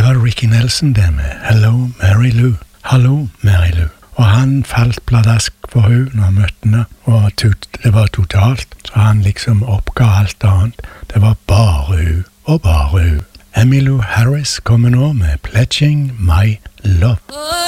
var Ricky Nelson det med Hello Mary Lou. Hallo Mary Lou. Og han falt pladask for hun når han møtte henne, og det var totalt, så han liksom oppga alt annet. Det var bare hun, og bare hun. Emmylou Harris kommer nå med Pledging My Love.